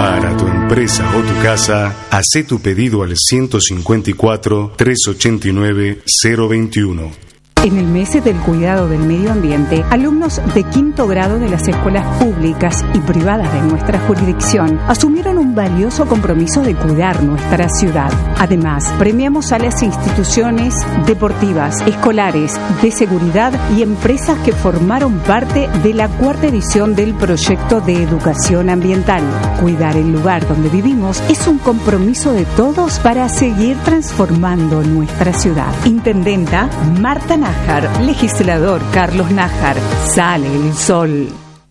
Para tu empresa o tu casa, hacé tu pedido al 154 389 021. En el mes del cuidado del medio ambiente, alumnos de quinto grado de las escuelas públicas y privadas de nuestra jurisdicción asumieron un valioso compromiso de cuidar nuestra ciudad. Además, premiamos a las instituciones deportivas, escolares, de seguridad y empresas que formaron parte de la cuarta edición del proyecto de educación ambiental. Cuidar el lugar donde vivimos es un compromiso de todos para seguir transformando nuestra ciudad. Intendenta Marta Nájar. Legislador Carlos Nájar. Sale el sol.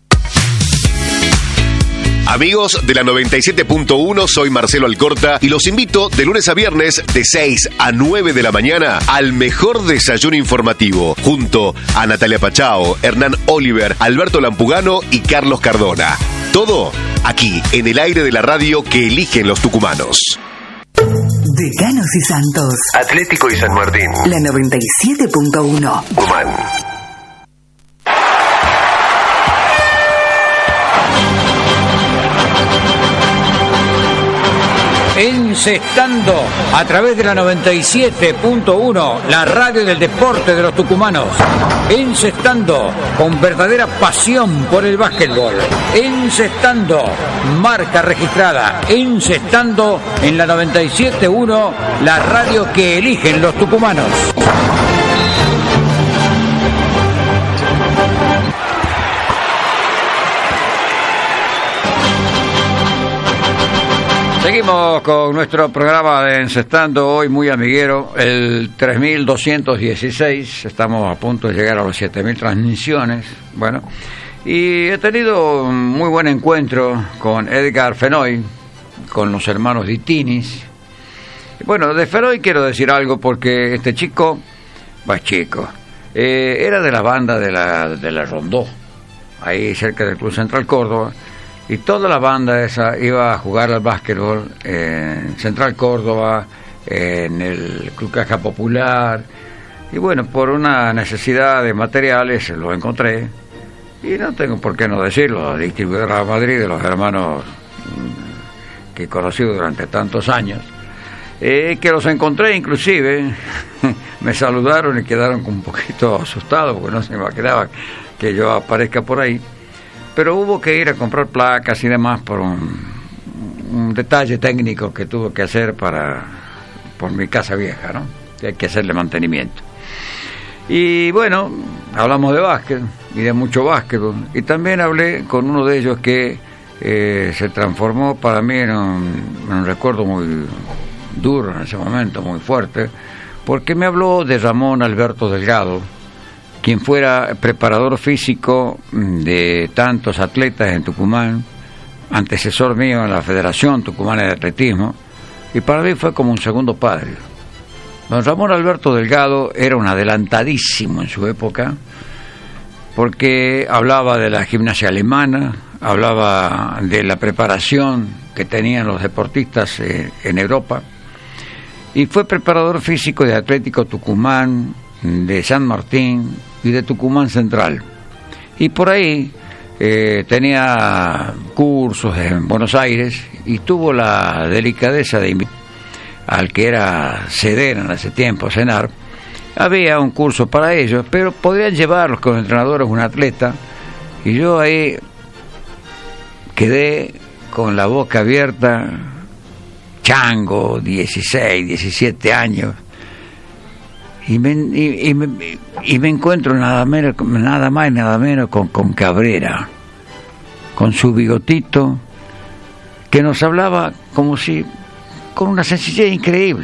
Amigos de la 97.1, soy Marcelo Alcorta y los invito de lunes a viernes de 6 a 9 de la mañana al mejor desayuno informativo, junto a Natalia Pachao, Hernán Oliver, Alberto Lampugano y Carlos Cardona. Todo aquí, en el aire de la radio que eligen los tucumanos. Decanos y Santos, Atlético y San Martín, la 97.1. Tucumán. Encestando a través de la 97.1, la radio del deporte de los tucumanos. Encestando con verdadera pasión por el básquetbol. Encestando, marca registrada. Encestando en la 97.1, la radio que eligen los tucumanos. Seguimos con nuestro programa de Encestando, hoy muy amiguero, el 3216, estamos a punto de llegar a los 7000 transmisiones, bueno, y he tenido un muy buen encuentro con Edgar Fenoy, con los hermanos Ditinis. Bueno, de Fenoy quiero decir algo porque este chico, era de la banda de la Rondó, ahí cerca del Club Central Córdoba. Y toda la banda esa iba a jugar al básquetbol en Central Córdoba, en el Club Caja Popular. Y bueno, por una necesidad de materiales lo encontré. Y no tengo por qué no decirlo, distribuidora Madrid de los hermanos que he conocido durante tantos años. Que los encontré inclusive, me saludaron y quedaron un poquito asustados porque no se imaginaban que yo aparezca por ahí. Pero hubo que ir a comprar placas y demás por un detalle técnico que tuve que hacer por mi casa vieja, ¿no? Que hay que hacerle mantenimiento. Y bueno, hablamos de básquet y de mucho básquetbol. Y también hablé con uno de ellos que se transformó para mí en un recuerdo muy duro en ese momento, muy fuerte, porque me habló de Ramón Alberto Delgado, quien fuera preparador físico de tantos atletas en Tucumán, antecesor mío en la Federación Tucumana de Atletismo, y para mí fue como un segundo padre. Don Ramón Alberto Delgado era un adelantadísimo en su época, porque hablaba de la gimnasia alemana, hablaba de la preparación que tenían los deportistas en Europa, y fue preparador físico de Atlético Tucumán, de San Martín y de Tucumán Central. Y por ahí tenía cursos en Buenos Aires y tuvo la delicadeza de invitar al que era Ceder en ese tiempo, Cenar. Había un curso para ellos, pero podrían llevarlos con entrenadores un atleta, y yo ahí quedé con la boca abierta, chango, 16, 17 años, y me encuentro nada más y nada menos con Cabrera, con su bigotito, que nos hablaba como si, con una sencillez increíble.